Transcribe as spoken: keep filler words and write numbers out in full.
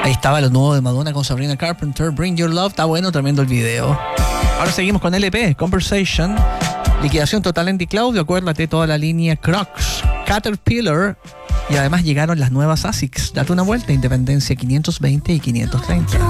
Ahí estaba lo nuevo de Madonna con Sabrina Carpenter, Bring Your Love. Está bueno, tremendo el video. Ahora seguimos con L P, Conversation. Liquidación total en D-Claudio. Acuérdate, toda la línea Crocs, Caterpillar. Y además llegaron las nuevas ASICS. Date una vuelta, Independencia quinientos veinte y quinientos treinta.